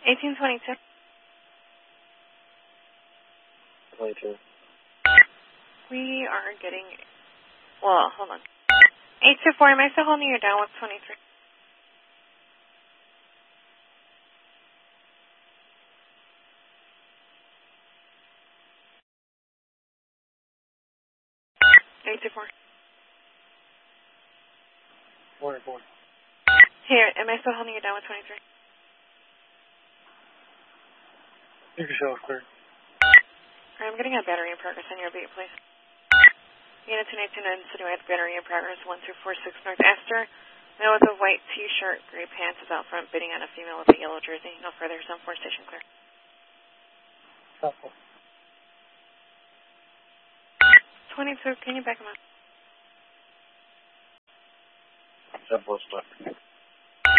1822. 22. We are getting, well, hold on. 824, am I still holding you down with 23? Eight two four. 4. Here, am I still holding you down with 23? You can show us clear. I'm getting a battery in progress on your beat, please. Unit 1089, Citywide battery in progress, 1246 North Astor. Male with a white t-shirt, gray pants is out front bidding on a female with a yellow jersey. No further, zone 4 station clear. Helpful. 22, can you back him up? That was left.